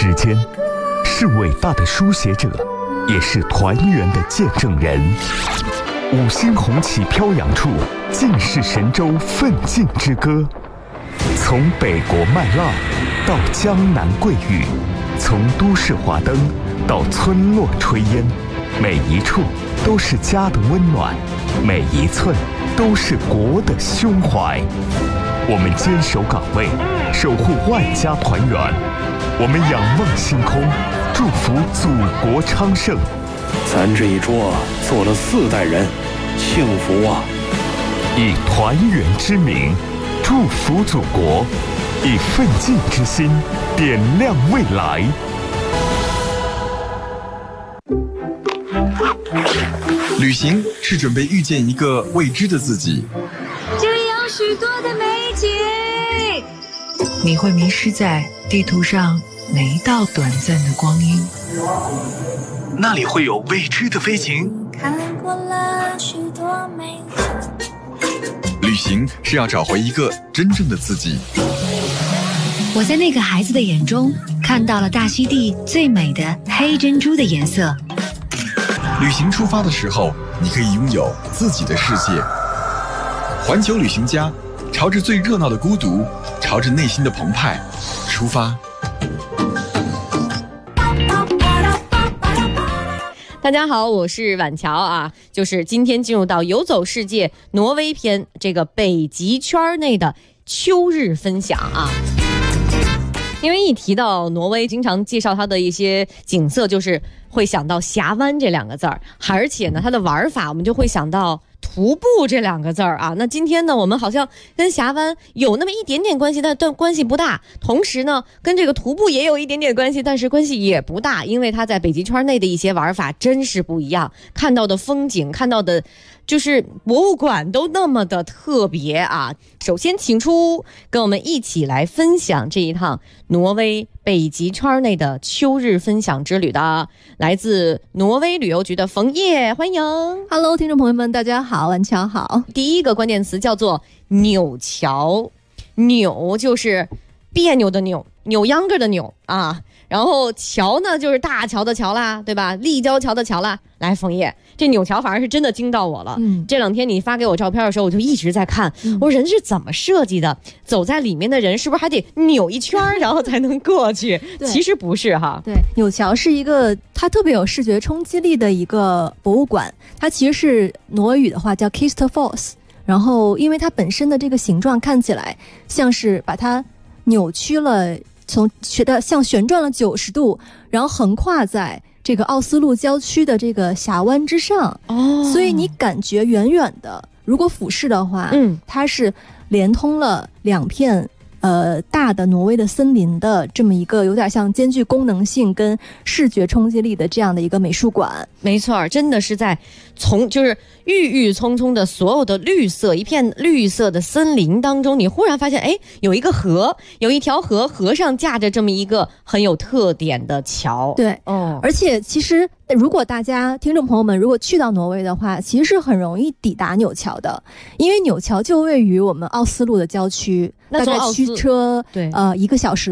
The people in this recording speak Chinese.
时间，是伟大的书写者，也是团圆的见证人。五星红旗飘扬处，尽是神州奋进之歌。从北国麦浪到江南桂玉，从都市华灯到村落炊烟，每一处都是家的温暖，每一寸都是国的胸怀。我们坚守岗位，守护万家团圆。我们仰望星空，祝福祖国昌盛。 咱这一桌坐了4代人，幸福啊！ 以团圆之名，祝福祖国；以奋进之心，点亮未来。 旅行是准备遇见一个未知的自己， 这里有许多的美景， 你会迷失在地图上每一道短暂的光阴， 那里会有未知的飞行。 看过了许多美景。 旅行是要找回一个真正的自己。 我在那个孩子的眼中看到了大溪地最美的黑珍珠的颜色。 旅行出发的时候，你可以拥有自己的世界。环球旅行家，朝着最热闹的孤独，朝着内心的澎湃出发。 大家好，我是婉乔啊，就是今天进入到游走世界挪威篇这个北极圈内的秋日分享啊。因为一提到挪威，经常介绍它的一些景色，就是会想到峡湾这2个字儿，而且呢，它的玩法我们就会想到徒步这2个字儿啊。那今天呢，我们好像跟峡湾有那么一点点关系，但关系不大。同时呢，跟这个徒步也有一点点关系，但是关系也不大，因为它在北极圈内的一些玩法真是不一样，看到的风景，看到的就是博物馆都那么的特别啊。首先请出跟我们一起来分享这一趟挪威北极圈内的秋日分享之旅的，来自挪威旅游局的冯烨，欢迎。 Hello， 听众朋友们大家好，晚上好。 第一个关键词叫做扭桥，扭就是别扭的扭，扭秧歌的扭啊，然后桥呢就是大桥的桥啦，对吧？立交桥的桥啦。来，冯烨，这扭桥反而是真的惊到我了。这2天你发给我照片的时候，我就一直在看，我说人是怎么设计的？走在里面的人是不是还得扭一圈然后才能过去？其实不是哈。 对，扭桥是一个它特别有视觉冲击力的一个博物馆，它其实是挪威语的话叫 Kistefos， 然后因为它本身的这个形状看起来像是把它扭曲了，像旋转了90度，然后横跨在这个奥斯陆郊区的这个峡湾之上，所以你感觉远远的，如果俯视的话，它是连通了2片大的挪威的森林的这么一个有点像兼具功能性跟视觉冲击力的这样的一个美术馆。 没错，真的是在就是郁郁葱葱的所有的绿色，一片绿色的森林当中，你忽然发现，哎，有一个河，有一条河，河上架着这么一个很有特点的桥。 对，而且其实如果大家听众朋友们如果去到挪威的话，其实是很容易抵达纽桥的，因为纽桥就位于我们奥斯陆的郊区，大概驱车1个小时